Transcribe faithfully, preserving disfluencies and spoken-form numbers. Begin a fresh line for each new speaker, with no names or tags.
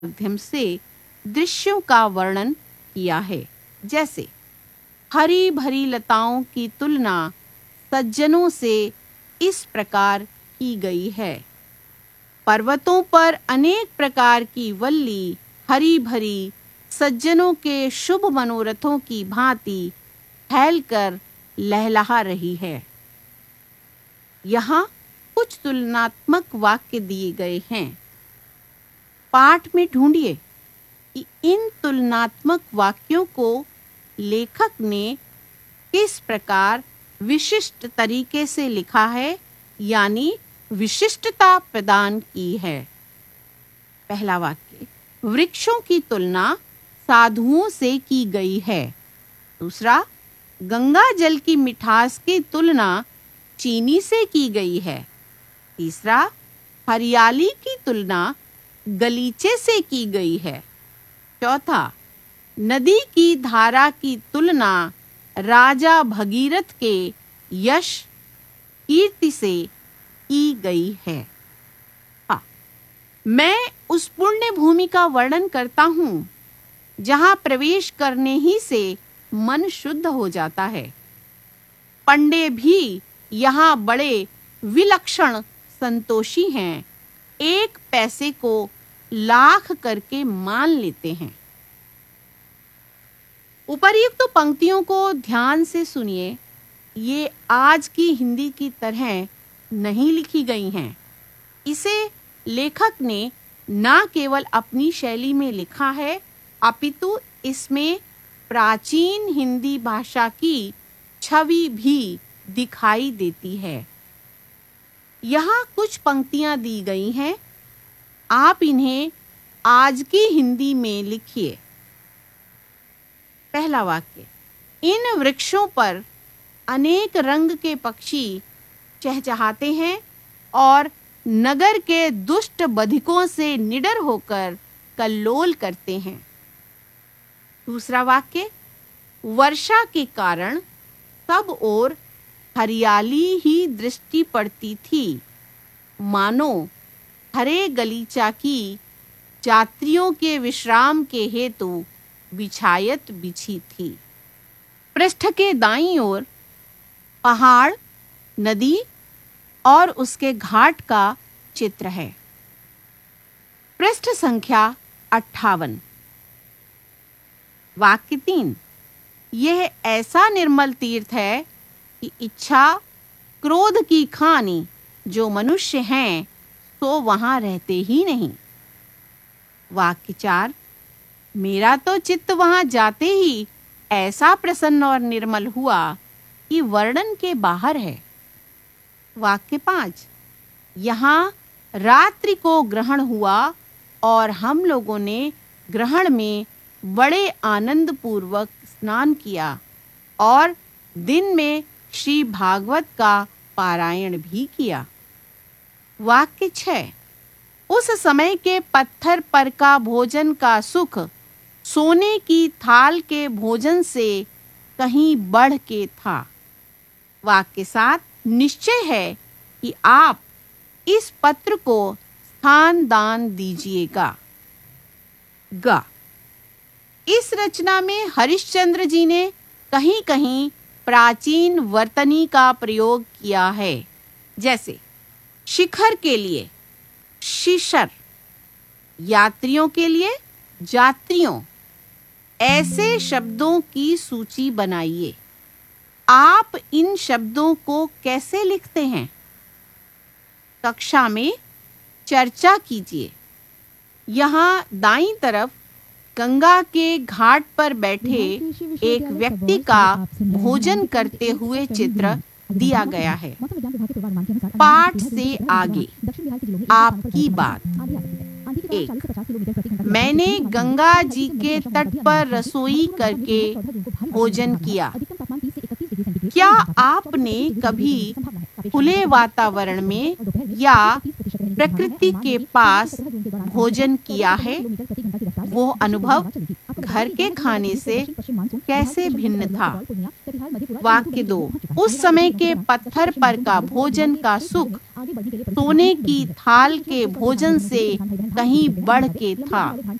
माध्यम से दृश्यों का वर्णन किया है। जैसे हरी भरी लताओं की तुलना सज्जनों से इस प्रकार की गई है। पर्वतों पर अनेक प्रकार की वल्ली हरी भरी सज्जनों के शुभ मनोरथों की भांति फैलकर लहलहा रही है। यहाँ कुछ तुलनात्मक वाक्य दिए गए हैं। पाठ में ढूंढिए कि इन तुलनात्मक वाक्यों को लेखक ने किस प्रकार विशिष्ट तरीके से लिखा है, यानी विशिष्टता प्रदान की है। पहला वाक्य, वृक्षों की तुलना साधुओं से की गई है। दूसरा, गंगा जल की मिठास की तुलना चीनी से की गई है। तीसरा, हरियाली की तुलना गलीचे से की गई है। चौथा, नदी की धारा की तुलना राजा भगीरथ के यश कीर्ति से की गई है। हाँ, मैं उस पुण्य भूमि का वर्णन करता हूँ जहाँ प्रवेश करने ही से मन शुद्ध हो जाता है। पंडे भी यहाँ बड़े विलक्षण संतोषी हैं, एक पैसे को लाख करके मान लेते हैं। उपर्युक्त पंक्तियों को ध्यान से सुनिए। ये आज की हिंदी की तरह नहीं लिखी गई हैं। इसे लेखक ने न केवल अपनी शैली में लिखा है, अपितु इसमें प्राचीन हिंदी भाषा की छवि भी दिखाई देती है। यहाँ कुछ पंक्तियाँ दी गई हैं, आप इन्हें आज की हिंदी में लिखिए। पहला वाक्य, इन वृक्षों पर अनेक रंग के पक्षी चहचहाते हैं और नगर के दुष्ट बधिकों से निडर होकर कल्लोल करते हैं। दूसरा वाक्य, वर्षा के कारण सब ओर हरियाली ही दृष्टि पड़ती थी, मानो हरे गलीचा की यात्रियों के विश्राम के हेतु बिछायत बिछी थी। पृष्ठ के दाईं ओर पहाड़, नदी और उसके घाट का चित्र है। पृष्ठ संख्या अट्ठावन। वाक्य तीन, यह ऐसा निर्मल तीर्थ है कि इच्छा क्रोध की खानी जो मनुष्य हैं तो वहां रहते ही नहीं। वाक्य चार, मेरा तो चित्त वहां जाते ही ऐसा प्रसन्न और निर्मल हुआ कि वर्णन के बाहर है। वाक्य पाँच, यहाँ रात्रि को ग्रहण हुआ और हम लोगों ने ग्रहण में बड़े आनंद पूर्वक स्नान किया और दिन में श्री भागवत का पारायण भी किया। वाक्य छह, उस समय के पत्थर पर का भोजन का सुख सोने की थाल के भोजन से कहीं बढ़ के था। वाक्य सात, निश्चय है कि आप इस पत्र को स्थान दान दीजिएगा। ग, इस रचना में हरिश्चंद्र जी ने कहीं कहीं प्राचीन वर्तनी का प्रयोग किया है। जैसे शिखर के लिए शिशर, यात्रियों के लिए जात्रियों, ऐसे शब्दों की सूची बनाइए। आप इन शब्दों को कैसे लिखते हैं? कक्षा में चर्चा कीजिए। यहाँ दाईं तरफ गंगा के घाट पर बैठे एक व्यक्ति का भोजन करते हुए चित्र दिया गया है। पाठ से आगे आपकी बात। एक, मैंने गंगा जी के तट पर रसोई करके भोजन किया। क्या आपने कभी खुले वातावरण में या प्रकृति के पास भोजन किया है? वो अनुभव घर के खाने से कैसे भिन्न था? वाक्य दो, उस समय के पत्थर पर का भोजन का सुख सोने की थाल के भोजन से कहीं बढ़ के था।